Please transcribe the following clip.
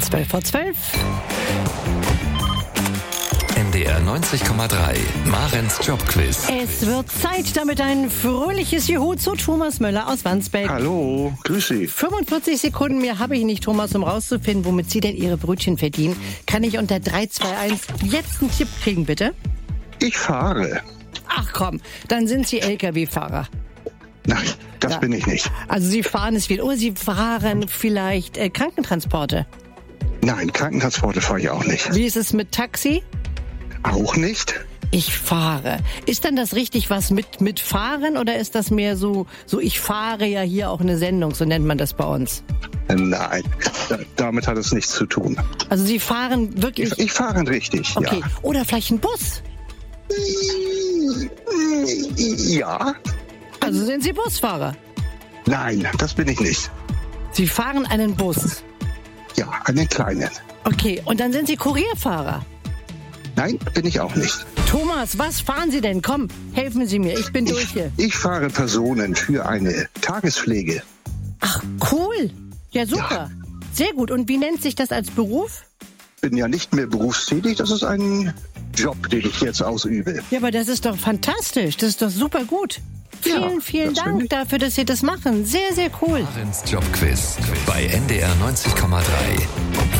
12:12. NDR 90,3 Marens Jobquiz. Es wird Zeit, damit ein fröhliches Juhu zu Thomas Möller aus Wandsbek. Hallo, grüß Sie. 45 Sekunden mehr habe ich nicht, Thomas, um rauszufinden, womit Sie denn Ihre Brötchen verdienen. Kann ich unter 3, 2, 1 jetzt einen Tipp kriegen, bitte? Ich fahre. Ach komm, dann sind Sie LKW-Fahrer. Nein, das bin ich nicht. Also Sie fahren es viel. Oder Sie fahren vielleicht Krankentransporte. Nein, Krankentransporte fahre ich auch nicht. Wie ist es mit Taxi? Auch nicht? Ich fahre. Ist dann das richtig was mit Fahren oder ist das mehr so ich fahre ja hier auch eine Sendung, so nennt man das bei uns? Nein, damit hat es nichts zu tun. Also Sie fahren wirklich... Ich fahre richtig, okay. ja. Oder vielleicht ein Bus? Ja? Also sind Sie Busfahrer? Nein, das bin ich nicht. Sie fahren einen Bus? Ja, einen kleinen. Okay, und dann sind Sie Kurierfahrer? Nein, bin ich auch nicht. Thomas, was fahren Sie denn? Komm, helfen Sie mir, ich bin durch hier. Ich fahre Personen für eine Tagespflege. Ach, cool. Ja, super. Ja. Sehr gut. Und wie nennt sich das als Beruf? Bin ja nicht mehr berufstätig, das ist ein Job, den ich jetzt ausübe. Ja, aber das ist doch fantastisch, das ist doch super gut. Vielen Dank dafür, dass Sie das machen. Sehr, sehr cool. Marens Jobquiz bei NDR 90,3.